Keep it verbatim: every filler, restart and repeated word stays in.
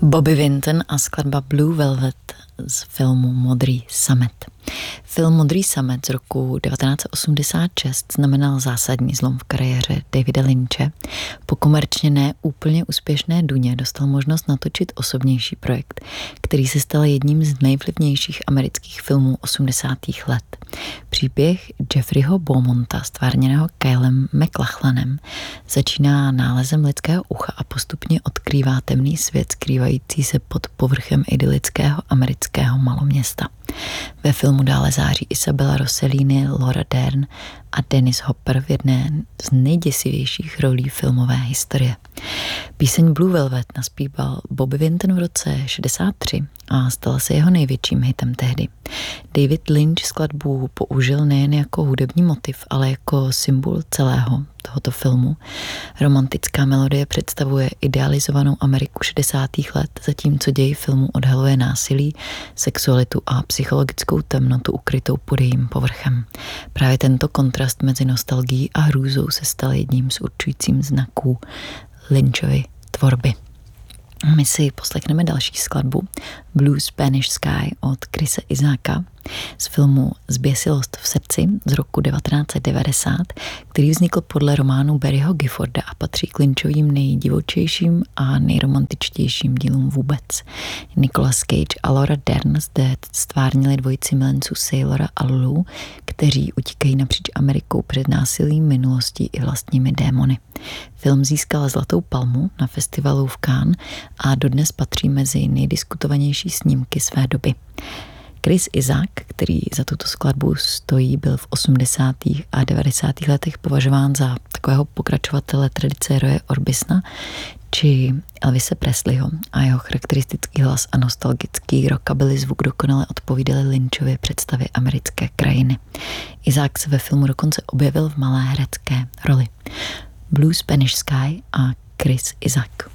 Bobby Vinton a skladba Blue Velvet z filmu Modrý samet. Film Modrý samet z roku devatenáct osmdesát šest znamenal zásadní zlom v kariéře Davida Lynche. Po komerčně ne úplně úspěšné Duně dostal možnost natočit osobnější projekt, který se stal jedním z nejvlivnějších amerických filmů osmdesátých let. Příběh Jeffreyho Beaumonta, stvárněného Kylem MacLachlanem, začíná nálezem lidského ucha a postupně odkrývá temný svět skrývající se pod povrchem idylického amerického maloměsta. Ve filmu dále září Isabella Rossellini, Laura Dern a Dennis Hopper v jedné z nejděsivějších rolí filmové historie. Píseň Blue Velvet naspíval Bobby Vinton v roce šedesát tři a stala se jeho největším hitem tehdy. David Lynch skladbu použil nejen jako hudební motiv, ale jako symbol celého tohoto filmu. Romantická melodie představuje idealizovanou Ameriku šedesátých let, zatímco děj filmu odhaluje násilí, sexualitu a psychologickou temnotu ukrytou pod jejím povrchem. Právě tento kontrast mezi nostalgií a hrůzou se stal jedním z určujících znaků Lynchovy tvorby. My si poslechneme další skladbu Blue Spanish Sky od Chrise Isaaka z filmu Zběsilost v srdci z roku devatenáct set devadesát, který vznikl podle románu Barryho Gifforda a patří k Lynchovým nejdivočejším a nejromantičtějším dílům vůbec. Nicolas Cage a Laura Dern zde stvárnili dvojici milenců Sailora a Lulu, kteří utíkají napříč Amerikou před násilím, minulostí i vlastními démony. Film získal Zlatou palmu na festivalu v Cannes a dodnes patří mezi nejdiskutovanější snímky své doby. Chris Isaak, který za tuto skladbu stojí, byl v osmdesátých a devadesátých letech považován za takového pokračovatele tradice Roye Orbisona či Elvise Presleyho a jeho charakteristický hlas a nostalgický rockabilly zvuk dokonale odpovídaly Lynchově představě americké krajiny. Isaak se ve filmu dokonce objevil v malé herecké roli. Blue Spanish Sky a Chris Isaak.